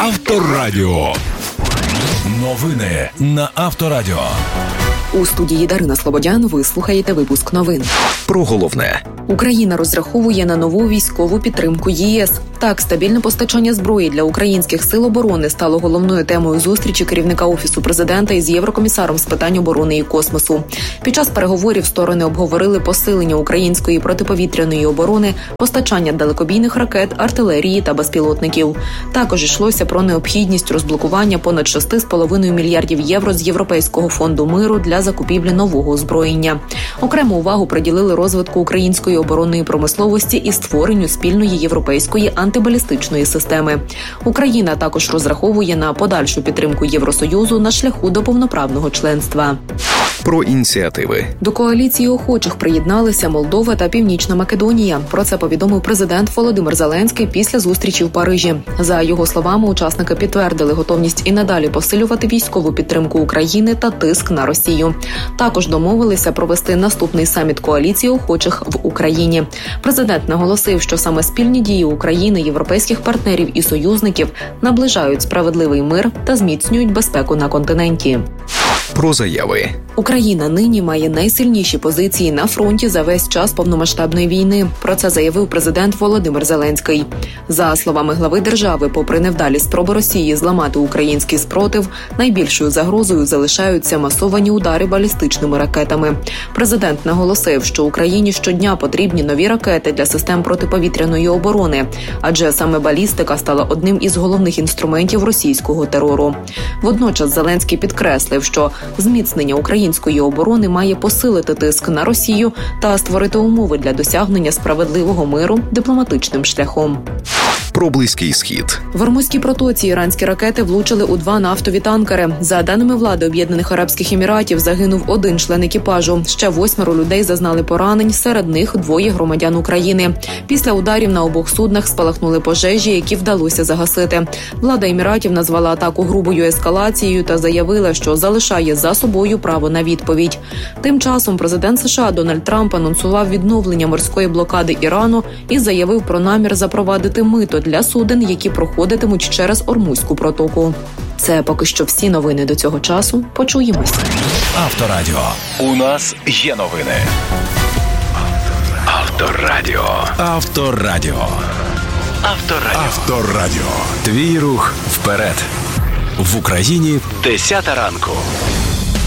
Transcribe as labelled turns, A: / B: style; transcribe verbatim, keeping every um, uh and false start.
A: Авторадіо. Новини на Авторадіо.
B: У студії Дарина Слободян ви слухаєте випуск новин.
C: Про головне.
B: Україна розраховує на нову військову підтримку ЄС. Так, стабільне постачання зброї для українських сил оборони стало головною темою зустрічі керівника Офісу президента із єврокомісаром з питань оборони і космосу. Під час переговорів сторони обговорили посилення української протиповітряної оборони, постачання далекобійних ракет, артилерії та безпілотників. Також йшлося про необхідність розблокування понад шість з половиною мільярдів євро з Європейського фонду миру для закупівлі нового озброєння. Окрему увагу приділили розвитку української оборонної промисловості і створенню спільної європейської антибалістичної системи. Україна також розраховує на подальшу підтримку Євросоюзу на шляху до повноправного членства.
C: Про ініціативи.
B: До коаліції охочих приєдналися Молдова та Північна Македонія. Про це повідомив президент Володимир Зеленський після зустрічі в Парижі. За його словами, учасники підтвердили готовність і надалі посилювати військову підтримку України та тиск на Росію. Також домовилися провести наступний саміт коаліції охочих в Україні. Президент наголосив, що саме спільні дії України, європейських партнерів і союзників наближають справедливий мир та зміцнюють безпеку на континенті.
C: Про заяви.
B: Україна нині має найсильніші позиції на фронті за весь час повномасштабної війни. Про це заявив президент Володимир Зеленський. За словами глави держави, попри невдалі спроби Росії зламати український спротив, найбільшою загрозою залишаються масовані удари балістичними ракетами. Президент наголосив, що Україні щодня потрібні нові ракети для систем протиповітряної оборони, адже саме балістика стала одним із головних інструментів російського терору. Водночас Зеленський підкреслив, що зміцнення української оборони має посилити тиск на Росію та створити умови для досягнення справедливого миру дипломатичним шляхом.
C: Про Близький Схід.
B: В Ормузькій протоці іранські ракети влучили у два нафтові танкери. За даними влади Об'єднаних Арабських Еміратів, загинув один член екіпажу. Ще восьмеро людей зазнали поранень, серед них двоє громадян України. Після ударів на обох суднах спалахнули пожежі, які вдалося загасити. Влада Еміратів назвала атаку грубою ескалацією та заявила, що залишає за собою право на відповідь. Тим часом президент США Дональд Трамп анонсував відновлення морської блокади Ірану і заявив про намір запровадити мито для суден, які проходитимуть через Ормузьку протоку. Це поки що всі новини до цього часу. Почуємось.
A: Авторадіо. У нас є новини. Авторадіо. Авторадіо. Авторадіо. Авторадіо. Твій рух вперед. В Україні десята ранку.